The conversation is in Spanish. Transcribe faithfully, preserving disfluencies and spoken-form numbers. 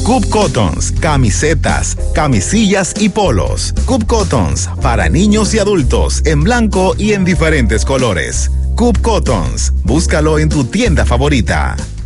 Coop Cottons, camisetas, camisillas y polos. Coop Cottons, para niños y adultos, en blanco y en diferentes colores. Coop Cottons, búscalo en tu tienda favorita.